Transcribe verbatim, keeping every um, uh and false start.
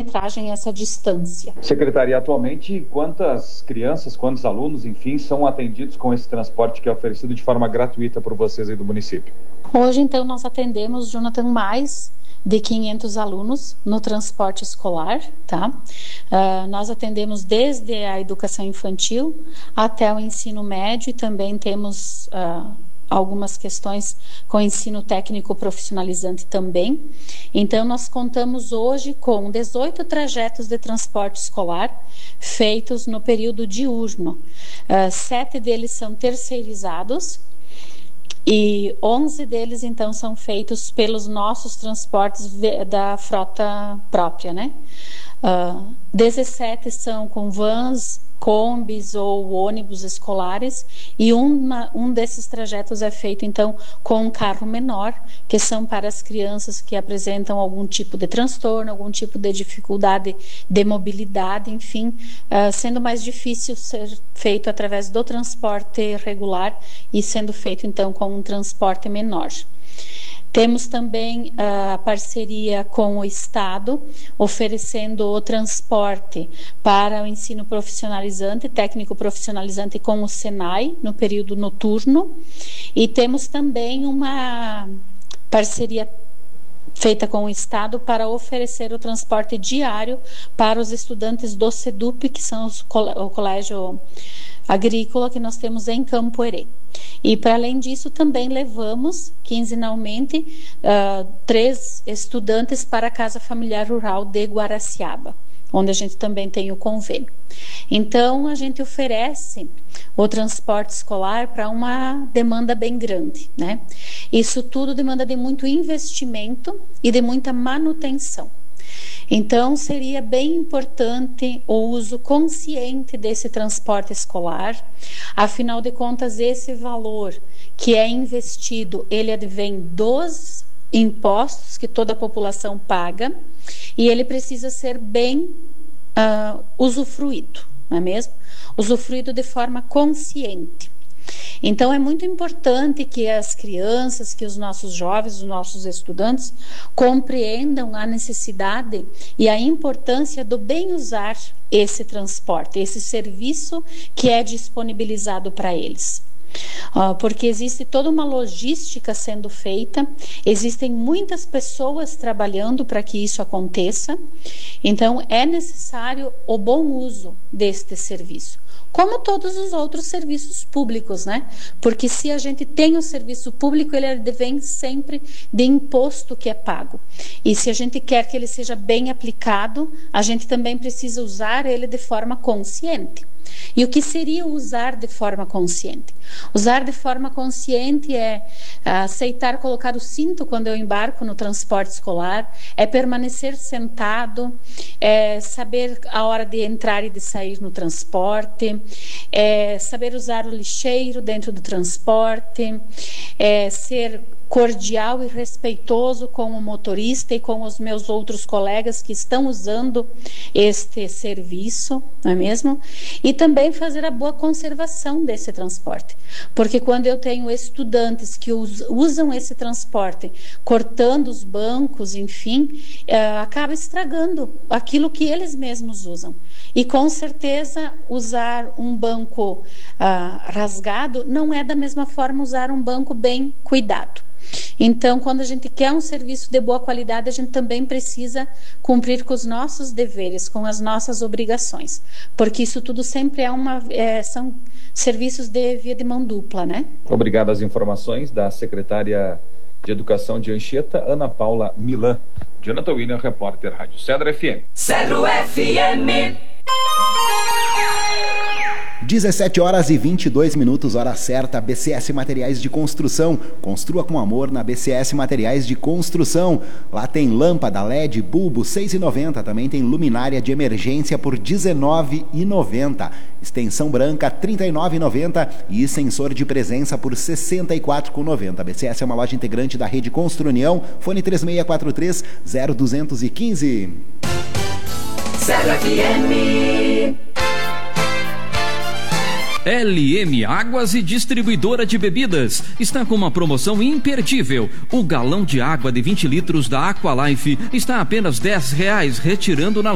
quilometragem, essa distância. Secretaria, atualmente, quantas crianças, quantos alunos, enfim, são atendidos com esse transporte que é oferecido de forma gratuita por vocês aí do município? Hoje, então, nós atendemos, Jonathan, mais de quinhentos alunos no transporte escolar, tá? Uh, nós atendemos desde a educação infantil até o ensino médio e também temos uh, algumas questões com ensino técnico profissionalizante também. Então, nós contamos hoje com dezoito trajetos de transporte escolar feitos no período diurno. Uh, sete deles são terceirizados, e onze deles, então, são feitos pelos nossos transportes da frota própria, né? Uh, dezessete são com vans, combis ou ônibus escolares, e uma, um desses trajetos é feito, então, com um carro menor, que são para as crianças que apresentam algum tipo de transtorno, algum tipo de dificuldade de mobilidade, enfim, uh, sendo mais difícil ser feito através do transporte regular e sendo feito, então, com um transporte menor. Temos também a parceria com o Estado, oferecendo o transporte para o ensino profissionalizante, técnico profissionalizante com o Senai, no período noturno. E temos também uma parceria feita com o Estado para oferecer o transporte diário para os estudantes do SEDUP, que são os, o colégio agrícola que nós temos em Campo Herê. E, para além disso, também levamos, quinzenalmente, uh, três estudantes para a Casa Familiar Rural de Guaraciaba, onde a gente também tem o convênio. Então, a gente oferece o transporte escolar para uma demanda bem grande, né? Isso tudo demanda de muito investimento e de muita manutenção. Então, seria bem importante o uso consciente desse transporte escolar. Afinal de contas, esse valor que é investido, ele advém dos impostos que toda a população paga e ele precisa ser bem uh, usufruído, não é mesmo? Usufruído de forma consciente. Então, é muito importante que as crianças, que os nossos jovens, os nossos estudantes compreendam a necessidade e a importância do bem usar esse transporte, esse serviço que é disponibilizado para eles. Uh, porque existe toda uma logística sendo feita, existem muitas pessoas trabalhando para que isso aconteça, então é necessário o bom uso deste serviço, como todos os outros serviços públicos, né? Porque se a gente tem o serviço público, ele advém sempre de imposto que é pago. E se a gente quer que ele seja bem aplicado, a gente também precisa usar ele de forma consciente. E o que seria usar de forma consciente? Usar de forma consciente é aceitar colocar o cinto quando eu embarco no transporte escolar, é permanecer sentado, é saber a hora de entrar e de sair no transporte, é saber usar o lixeiro dentro do transporte, é ser cordial e respeitoso com o motorista e com os meus outros colegas que estão usando este serviço, não é mesmo? E também fazer a boa conservação desse transporte, porque quando eu tenho estudantes que us, usam esse transporte, cortando os bancos, enfim, uh, acaba estragando aquilo que eles mesmos usam. E com certeza usar um banco uh, rasgado não é da mesma forma usar um banco bem cuidado. Então, quando a gente quer um serviço de boa qualidade, a gente também precisa cumprir com os nossos deveres, com as nossas obrigações, porque isso tudo sempre é uma, é, são serviços de via de mão dupla, né? Obrigado às informações da secretária de Educação de Anchieta, Ana Paula Milan. Jonathan William, repórter Rádio Cedro F M. Cedro F M. dezessete horas e vinte e dois minutos, hora certa. B C S Materiais de Construção. Construa com amor na B C S Materiais de Construção. Lá tem lâmpada L E D, bulbo seis reais e noventa centavos. Também tem luminária de emergência por dezenove reais e noventa centavos. Extensão branca trinta e nove reais e noventa centavos e sensor de presença por sessenta e quatro reais e noventa centavos. A B C S é uma loja integrante da rede Construnião. Fone três seis quatro três, zero dois um cinco. Cedro F M. L M Águas e Distribuidora de Bebidas está com uma promoção imperdível. O galão de água de vinte litros da Aqualife está a apenas dez reais, retirando na